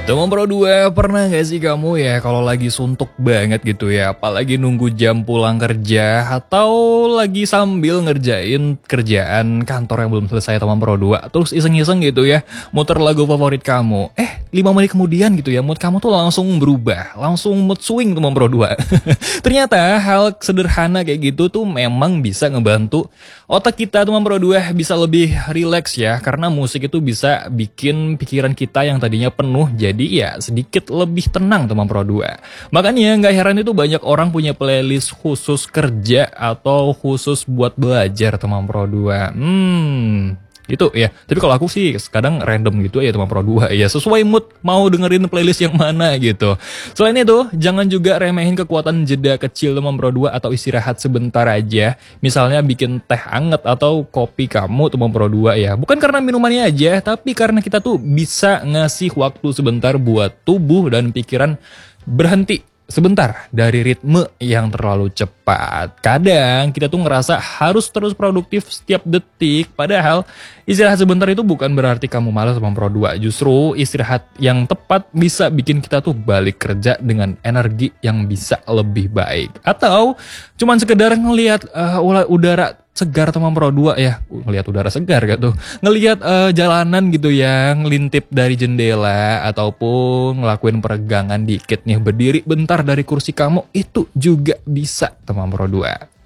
Teman Pro 2, pernah gak sih kamu ya kalau lagi suntuk banget gitu ya, apalagi nunggu jam pulang kerja atau lagi sambil ngerjain kerjaan kantor yang belum selesai teman Pro 2, terus iseng-iseng gitu ya, muter lagu favorit kamu. 5 menit kemudian gitu ya, mood kamu tuh langsung berubah, langsung mood swing teman Pro 2. Ternyata hal sederhana kayak gitu tuh memang bisa ngebantu otak kita teman Pro 2 bisa lebih rileks ya, karena musik itu bisa bikin pikiran kita yang tadinya penuh jadi ya sedikit lebih tenang teman Pro 2. Makanya nggak heran itu banyak orang punya playlist khusus kerja atau khusus buat belajar teman Pro 2. Gitu ya. Tapi kalau aku sih kadang random gitu ya teman Pro 2 ya, sesuai mood mau dengerin playlist yang mana gitu. Selain itu, jangan juga remehin kekuatan jeda kecil teman Pro 2 atau istirahat sebentar aja. Misalnya bikin teh anget atau kopi kamu teman Pro 2 ya. Bukan karena minumannya aja, tapi karena kita tuh bisa ngasih waktu sebentar buat tubuh dan pikiran berhenti sebentar dari ritme yang terlalu cepat. Kadang kita tuh ngerasa harus terus produktif setiap detik, padahal istirahat sebentar itu bukan berarti kamu malas sama Pro 2. Justru istirahat yang tepat bisa bikin kita tuh balik kerja dengan energi yang bisa lebih baik. Atau cuman sekedar ngelihat udara segar teman Pro 2 ya, ngelihat udara segar gak tuh, ngelihat jalanan gitu ya, ngelintip dari jendela ataupun ngelakuin peregangan dikit nih, berdiri bentar dari kursi kamu, itu juga bisa teman Pro 2.